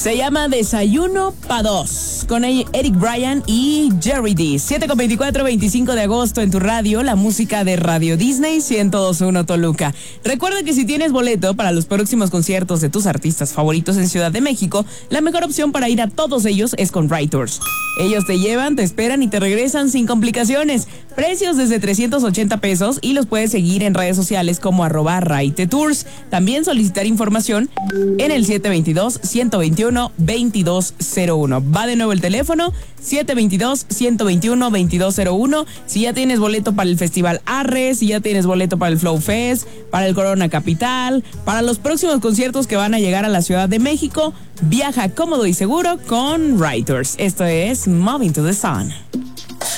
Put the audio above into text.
Se llama Desayuno pa' dos, con Eric Bryan y Jerry D. 7:24, 25 de agosto en tu radio, la música de Radio Disney 102.1 Toluca. Recuerda que si tienes boleto para los próximos conciertos de tus artistas favoritos en Ciudad de México, la mejor opción para ir a todos ellos es con Ride Tours. Ellos te llevan, te esperan y te regresan sin complicaciones. Precios desde 380 pesos y los puedes seguir en redes sociales como @Ride Tours. También solicitar información en el 722-121-2201. Va de nuevo el teléfono, 722-121-2201. Si ya tienes boleto para el Festival Arre, si ya tienes boleto para el Flow Fest, para el Corona Capital, para los próximos conciertos que van a llegar a la Ciudad de México, viaja cómodo y seguro con Ride Tours. Esto es Moving to the Sun.